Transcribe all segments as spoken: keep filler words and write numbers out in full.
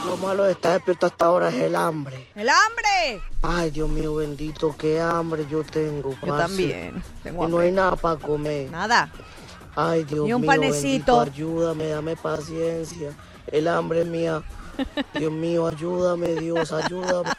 Lo malo de estar despierto hasta ahora es el hambre. ¡El hambre! Ay, Dios mío bendito, qué hambre yo tengo. Yo parce. también tengo Y hambre. no hay nada para comer. Nada. Ay, Dios Ni un mío panecito. bendito, ayúdame, dame paciencia. El hambre es mía. Dios mío, ayúdame, Dios, ayúdame.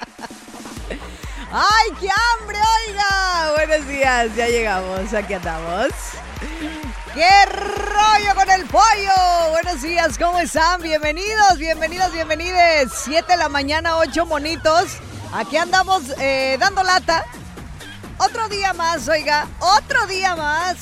¡Ay, qué hambre, oiga! Buenos días, ya llegamos, aquí andamos. ¡Qué rollo con el pollo! Buenos días, ¿cómo están? Bienvenidos, bienvenidos, bienvenides. siete de la mañana, ocho monitos. Aquí andamos eh, dando lata. Otro día más, oiga, otro día más.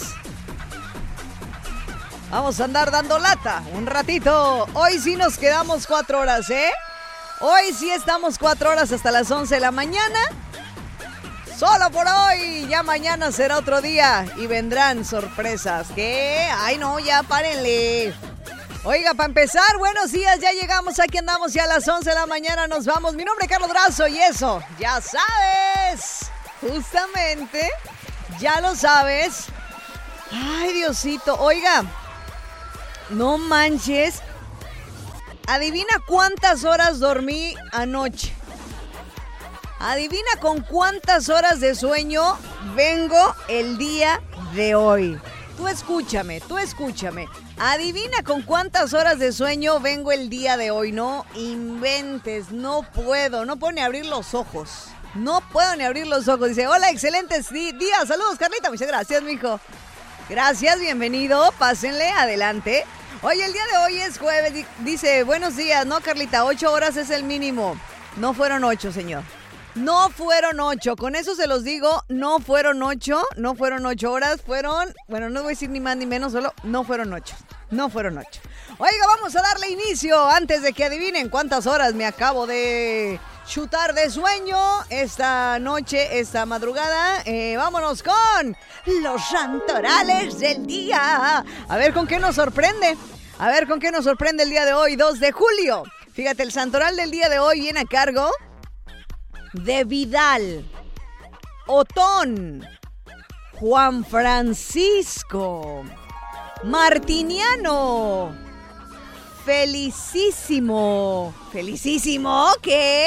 Vamos a andar dando lata un ratito. Hoy sí nos quedamos cuatro horas, ¿eh? Hoy sí estamos cuatro horas hasta las once de la mañana. Solo por hoy, ya mañana será otro día y vendrán sorpresas. ¿Qué? Ay, no, ya párenle. Oiga, para empezar, buenos días, ya llegamos, aquí andamos ya a las once de la mañana nos vamos. Mi nombre es Carlos Drazo y eso, ya sabes, justamente, ya lo sabes. Ay, Diosito, oiga, no manches, adivina cuántas horas dormí anoche. Adivina con cuántas horas de sueño vengo el día de hoy. Tú escúchame, tú escúchame. Adivina con cuántas horas de sueño vengo el día de hoy. No inventes, no puedo, no puedo ni abrir los ojos. No puedo ni abrir los ojos. Dice, hola, excelentes días. Saludos, Carlita. Muchas gracias, mijo. Gracias, bienvenido. Pásenle, adelante. Oye, el día de hoy es jueves. Dice, buenos días. No, Carlita, ocho horas es el mínimo. No fueron ocho, señor. No fueron ocho, con eso se los digo, no fueron ocho, no fueron ocho horas, fueron, bueno, no voy a decir ni más ni menos, solo no fueron ocho, no fueron ocho. Oiga, vamos a darle inicio antes de que adivinen cuántas horas me acabo de chutar de sueño esta noche, esta madrugada. Eh, vámonos con los santorales del día. A ver con qué nos sorprende, a ver con qué nos sorprende el día de hoy, dos de julio. Fíjate, el santoral del día de hoy viene a cargo de Vidal, Otón, Juan Francisco, Martiniano, Felicísimo, Felicísimo, ¿qué?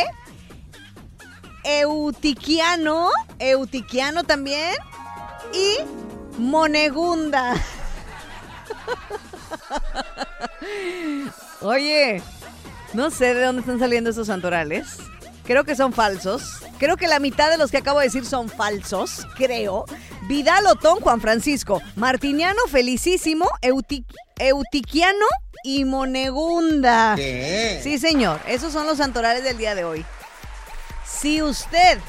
Eutiquiano, Eutiquiano también, y Monegunda. Oye, no sé de dónde están saliendo esos santorales. Creo que son falsos. Creo que la mitad de los que acabo de decir son falsos. Creo. Vidal, Otón, Juan Francisco, Martiniano, Felicísimo, Euti- Eutiquiano y Monegunda. ¿Qué? Sí, señor. Esos son los santorales del día de hoy. Si usted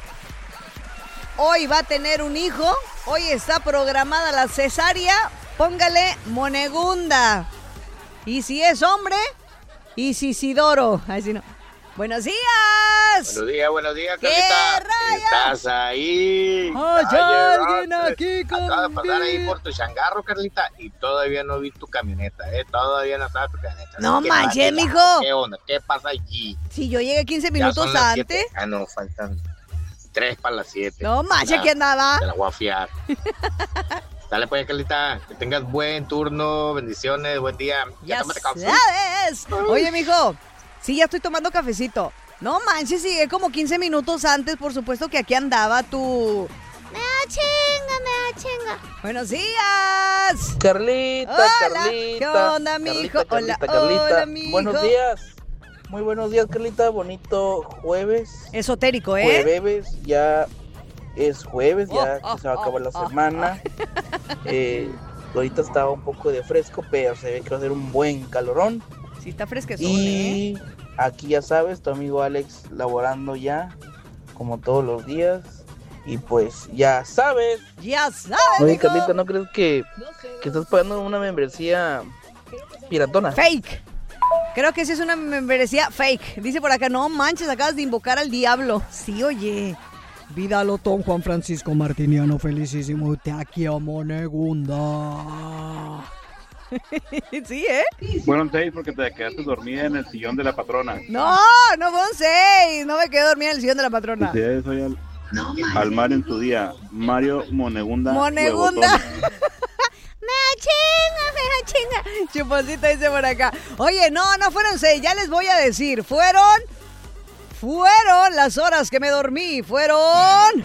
hoy va a tener un hijo, hoy está programada la cesárea, póngale Monegunda. Y si es hombre, Isisidoro. Así no. ¡Buenos días! Buenos días, buenos días, Carlita. ¿Estás ahí? ¡Hay Ya alguien llegaste. aquí conmigo! Acabo de pasar ahí por tu changarro, Carlita, y todavía no vi tu camioneta, ¿eh? Todavía no está tu camioneta. No ¿Qué manches, pasa? mijo. ¿Qué onda? ¿Qué pasa allí? Si yo llegué quince Ya minutos son las antes. siete. Ah, no, faltan tres para las siete. No manches, Ya, ¿quién andaba? Te la voy a fiar. Dale pues, Carlita, que tengas buen turno, bendiciones, buen día. Ya tómate café. sabes. Oye, mijo, sí, ya estoy tomando cafecito. No manches, llegué como quince minutos antes, por supuesto que aquí andaba tu... Me da chinga, me da chinga. Buenos días. Carlita, Hola. Carlita. ¿Qué onda, mijo? Carlita, Hola, Carlita, Carlita. hola, mijo. Buenos días. Muy buenos días, Carlita. Bonito jueves. Esotérico, ¿eh? Jueves, ya es jueves, ya Oh, oh, se va a acabar oh, la oh, semana. Eh, ahorita estaba un poco de fresco, pero se ve que va a ser un buen calorón. Sí, está fresquezón, Y ¿eh? aquí ya sabes, tu amigo Alex laborando ya, como todos los días. Y pues ya sabes. Ya sabes, Oye, mijo. Carlita, ¿no crees que, que estás pagando una membresía piratona? Fake. Creo que sí es una membresía fake. Dice por acá, no manches, acabas de invocar al diablo. Sí, oye. Vidal, Otón, Juan Francisco, Martiniano, Felicísimo, Teaquio, Monegunda. Sí, ¿eh? Fueron seis porque te quedaste dormida en el sillón de la patrona. No, no fueron seis. No me quedé dormida en el sillón de la patrona. Ustedes soy al, al mar en tu día. Mario Monegunda. Monegunda. Huevotón. Me chinga, chinga. Chuponcito dice por acá. Oye, no, no fueron seis, ya les voy a decir. Fueron, fueron las horas que me dormí. Fueron...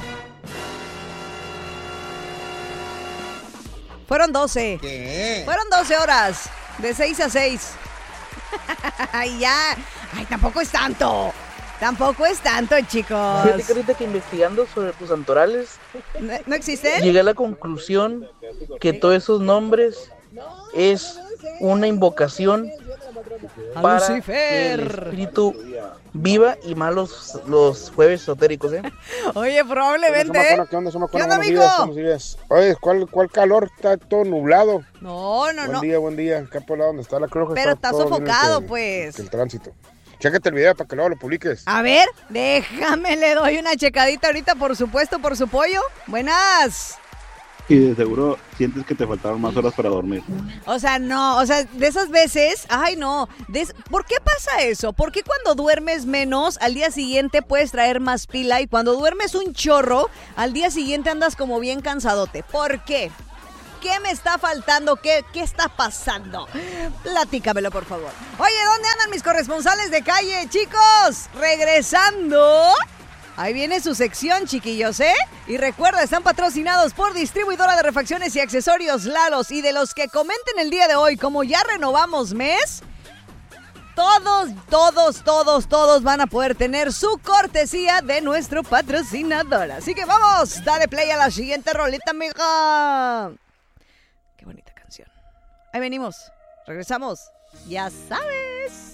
Fueron doce. ¿Qué? Fueron doce horas. De seis a seis. Ay, ya. Ay, tampoco es tanto. Tampoco es tanto, chicos. Fíjate que ahorita que investigando sobre tus santorales, ¿No, ¿no existen? llegué a la conclusión que todos esos nombres es una invocación A para Lucifer. que el espíritu viva y más los, los jueves esotéricos, ¿eh? Oye, probablemente, ¿eh? ¿Qué onda, ¿Qué onda, buenos mijo? días, buenos días. Oye, ¿cuál, ¿cuál calor? Está todo nublado. No, no, buen no. día, buen día. Acá por lado donde está la Cruz. Pero está todo bien sofocado, que- pues. que el tránsito. Chécate el video para que luego lo publiques. A ver, déjame, le doy una checadita ahorita, por supuesto, por su pollo. Buenas. Y de seguro sientes que te faltaron más horas para dormir. O sea, no, o sea, de esas veces, ay no, de es- ¿por qué pasa eso? ¿Por qué cuando duermes menos, al día siguiente puedes traer más pila y cuando duermes un chorro, al día siguiente andas como bien cansadote? ¿Por qué? ¿Qué me está faltando? ¿Qué, qué está pasando? Platícamelo, por favor. Oye, ¿dónde andan mis corresponsales de calle, chicos? Regresando. Ahí viene su sección, chiquillos, ¿eh? Y recuerda, están patrocinados por Distribuidora de Refacciones y Accesorios Lalos. Y de los que comenten el día de hoy, como ya renovamos mes, todos, todos, todos, todos van a poder tener su cortesía de nuestro patrocinador. Así que vamos, dale play a la siguiente rolita, mija. Qué bonita canción. Ahí venimos, regresamos, ya sabes.